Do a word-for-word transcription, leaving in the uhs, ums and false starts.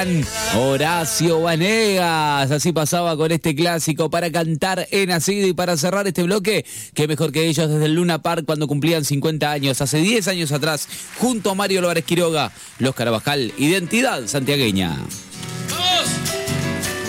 gran Horacio Vanegas. Así pasaba con este clásico para cantar en Nacido. Y para cerrar este bloque, qué mejor que ellos desde el Luna Park cuando cumplían cincuenta años, hace diez años atrás, junto a Mario Álvarez Quiroga, Los Carabajal, Identidad Santiagueña.